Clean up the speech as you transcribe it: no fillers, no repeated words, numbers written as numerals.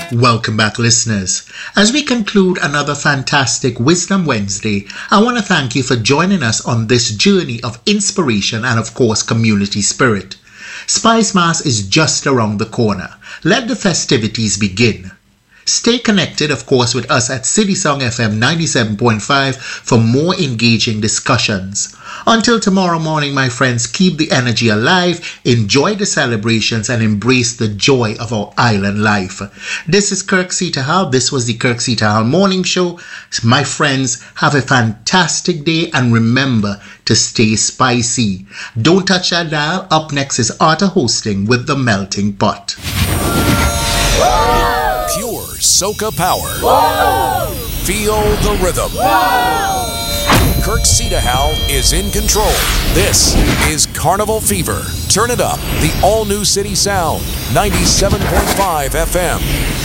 Welcome back, listeners. As we conclude another fantastic Wisdom Wednesday, I want to thank you for joining us on this journey of inspiration and, of course, community spirit. Spice Mass is just around the corner. Let the festivities begin. Stay connected, of course, with us at City Song FM 97.5 for more engaging discussions. Until tomorrow morning, my friends, keep the energy alive, enjoy the celebrations, and embrace the joy of our island life. This is Kirk Sitahal. This was the Kirk Sitahal Morning Show. My friends, have a fantastic day, and remember to stay spicy. Don't touch that dial. Up next is Arthur Hosting with The Melting Pot. Pure soca power. Whoa! Feel the rhythm. Whoa! Kirk Sitahal is in control. This is Carnival Fever. Turn it up. The all-new City Sound, 97.5 FM.